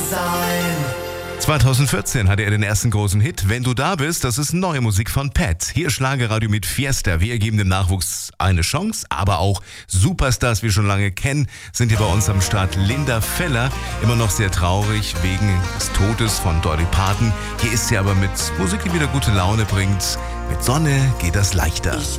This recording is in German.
sein. 2014 hatte er den ersten großen Hit. Wenn du da bist, das ist neue Musik von Pat. Hier Schlagerradio mit Fiesta. Wir geben dem Nachwuchs eine Chance, aber auch Superstars, wir schon lange kennen, sind hier bei uns am Start. Linda Feller, immer noch sehr traurig wegen des Todes von Dolly Parton. Hier ist sie aber mit Musik, die wieder gute Laune bringt. Mit Sonne geht das leichter.